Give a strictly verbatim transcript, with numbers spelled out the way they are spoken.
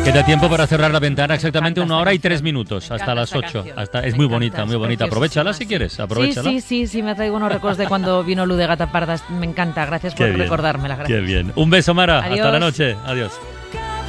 Queda tiempo para cerrar la ventana, exactamente Canta una hora y canción. tres minutos, hasta Canta las esta ocho. canción. Hasta, es Me muy encanta, bonita, muy es bonita. Aprovechala si quieres, aprovechala. Sí, sí, sí, sí, me traigo unos recuerdos de cuando vino Lu de Gata Parda. Me encanta, gracias por Qué bien, recordármela. Gracias. Qué bien. Un beso, Mara. Adiós. Hasta la noche. Adiós.